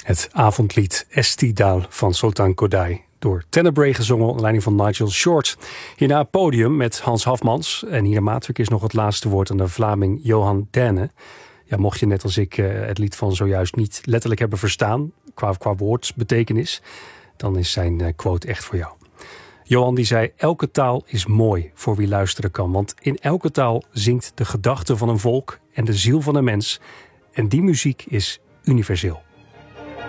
Het avondlied Estidal van Sultan Kodály. Door Tenebrae gezongen onder leiding van Nigel Short. Hierna het podium met Hans Hafmans. En hier Maatwerk is nog het laatste woord aan de Vlaming Johan Denne. Ja, mocht je net als ik het lied van zojuist niet letterlijk hebben verstaan, qua woordbetekenis, dan is zijn quote echt voor jou. Johan die zei: elke taal is mooi voor wie luisteren kan. Want in elke taal zingt de gedachte van een volk en de ziel van een mens. En die muziek is universeel.